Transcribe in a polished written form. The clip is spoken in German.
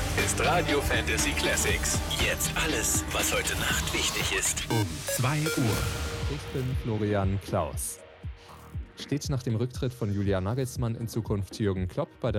ist Radio Fantasy Classics. Jetzt alles, was heute Nacht wichtig ist. Um 2 Uhr. Ich bin Florian Klaus. Steht nach dem Rücktritt von Julian Nagelsmann in Zukunft Jürgen Klopp bei